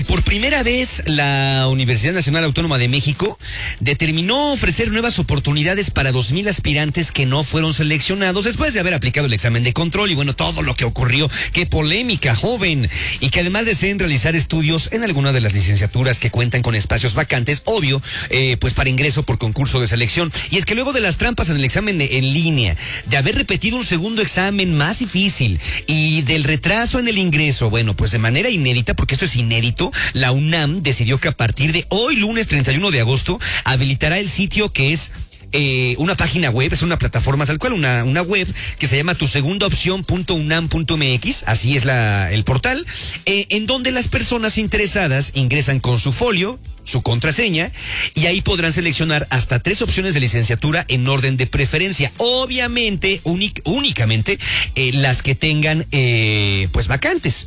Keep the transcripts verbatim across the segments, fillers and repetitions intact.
Por primera vez, la Universidad Nacional Autónoma de México determinó ofrecer nuevas oportunidades para dos mil aspirantes que no fueron seleccionados después de haber aplicado el examen de control y bueno, todo lo que ocurrió. ¡Qué polémica, joven! Y que además deseen realizar estudios en alguna de las licenciaturas que cuentan con espacios vacantes, obvio, eh, pues para ingreso por concurso de selección. Y es que luego de las trampas en el examen de, en línea, de haber repetido un segundo examen más difícil y del retraso en el ingreso, bueno, pues de manera inédita, porque esto es inédito, la UNAM decidió que a partir de hoy, lunes treinta y uno de agosto, habilitará el sitio que es eh, una página web, es una plataforma tal cual, una, una web que se llama tu segunda opción punto unam punto mx, así es la, el portal, eh, en donde las personas interesadas ingresan con su folio, su contraseña, y ahí podrán seleccionar hasta tres opciones de licenciatura en orden de preferencia. Obviamente, únic, únicamente eh, las que tengan eh, pues vacantes.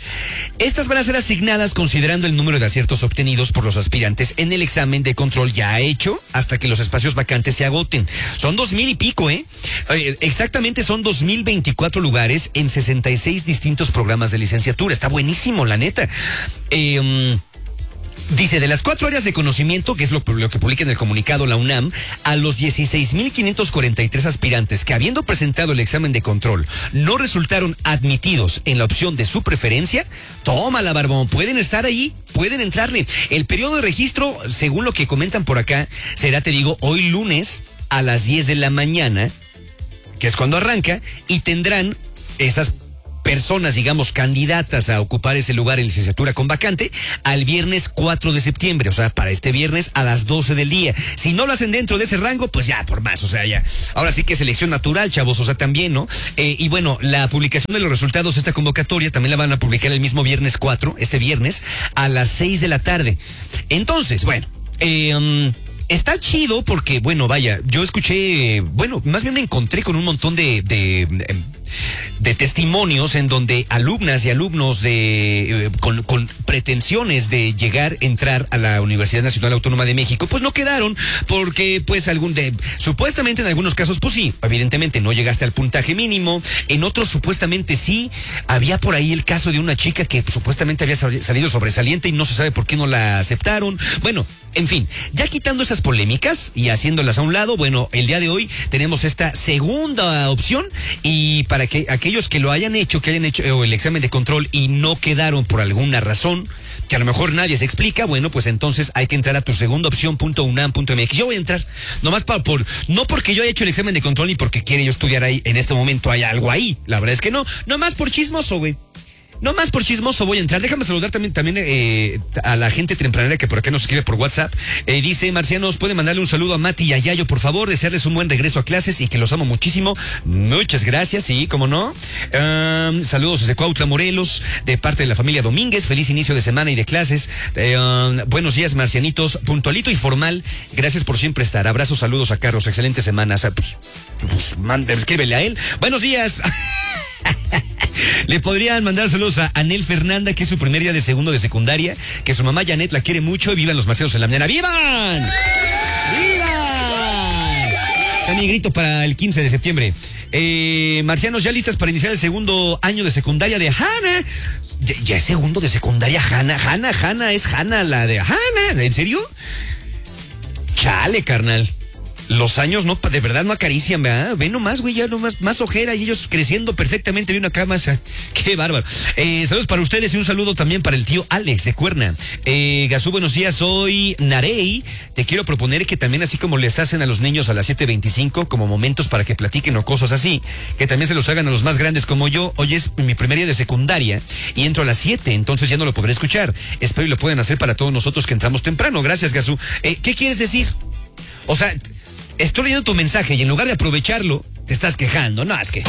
Estas van a ser asignadas considerando el número de aciertos obtenidos por los aspirantes en el examen de control ya hecho hasta que los espacios vacantes se agoten. Son dos mil y pico, ¿eh? eh exactamente son dos mil veinticuatro lugares en sesenta y seis distintos programas de licenciatura. Está buenísimo, la neta. Eh... Um, Dice, de las cuatro áreas de conocimiento, que es lo, lo que publica en el comunicado la UNAM, a los dieciséis mil quinientos cuarenta y tres aspirantes que habiendo presentado el examen de control no resultaron admitidos en la opción de su preferencia, tómala, barbón, pueden estar ahí, pueden entrarle. El periodo de registro, según lo que comentan por acá, será, te digo, hoy lunes a las diez de la mañana, que es cuando arranca, y tendrán esas personas, digamos, candidatas a ocupar ese lugar en licenciatura con vacante al viernes cuatro de septiembre, o sea, para este viernes a las doce del día. Si no lo hacen dentro de ese rango, pues ya, por más, o sea, ya. Ahora sí que es selección natural, chavos, o sea, también, ¿no? Eh, y bueno, la publicación de los resultados de esta convocatoria también la van a publicar el mismo viernes cuatro, este viernes, a las seis de la tarde. Entonces, bueno, eh... Um, está chido porque, bueno, vaya, yo escuché, bueno, más bien me encontré con un montón de, de, de, de testimonios en donde alumnas y alumnos de con, con pretensiones de llegar, entrar a la Universidad Nacional Autónoma de México, pues no quedaron porque, pues, algún de, supuestamente en algunos casos, pues sí, evidentemente no llegaste al puntaje mínimo, en otros supuestamente sí, había por ahí el caso de una chica que supuestamente había salido sobresaliente y no se sabe por qué no la aceptaron, bueno, en fin, ya quitando esas polémicas y haciéndolas a un lado, bueno, el día de hoy tenemos esta segunda opción y para que aquellos que lo hayan hecho, que hayan hecho el examen de control y no quedaron por alguna razón, que a lo mejor nadie se explica, bueno, pues entonces hay que entrar a tu segunda opción punto unam punto mx. Yo voy a entrar, nomás para, por, no porque yo haya hecho el examen de control ni porque quiere yo estudiar ahí, en este momento hay algo ahí, la verdad es que no, nomás por chismoso, güey. No más por chismoso voy a entrar. Déjame saludar también, también eh, a la gente tempranera que por acá nos escribe por WhatsApp. Eh, dice, Marcianos, ¿puede mandarle un saludo a Mati y a Yayo, por favor? Desearles un buen regreso a clases y que los amo muchísimo. Muchas gracias, sí, cómo no. Um, saludos desde Cuautla, Morelos, de parte de la familia Domínguez. Feliz inicio de semana y de clases. Eh, um, buenos días, marcianitos. Puntualito y formal. Gracias por siempre estar. Abrazos, saludos a Carlos. Excelente semana. O sea, pues, pues man, escríbele a él. Buenos días. Le podrían mandar saludos a Anel Fernanda, que es su primer día de segundo de secundaria, que su mamá Janet la quiere mucho y vivan los Marcelos en la mañana. ¡Vivan! ¡Vivan! Está mi grito para el quince de septiembre. Eh, Marcianos, ¿ya listas para iniciar el segundo año de secundaria de Hanna? ¿Ya, ya es segundo de secundaria Hanna? Hanna, Hanna, es Hanna la de Hanna. ¿En serio? Chale, carnal. Los años no, de verdad no acarician, ¿verdad? Ven nomás, güey, ya nomás, más ojera y ellos creciendo perfectamente bien acá más. Qué bárbaro. Eh, saludos para ustedes y un saludo también para el tío Alex de Cuerna. Eh, Gazú, buenos días, soy Narey. Te quiero proponer que también así como les hacen a los niños a las siete veinticinco, como momentos para que platiquen o cosas así, que también se los hagan a los más grandes como yo. Hoy es mi primer día de secundaria y entro a las siete, entonces ya no lo podré escuchar. Espero y lo puedan hacer para todos nosotros que entramos temprano. Gracias, Gazú. Eh, ¿Qué quieres decir? O sea, estoy leyendo tu mensaje y en lugar de aprovecharlo, te estás quejando. No, es que...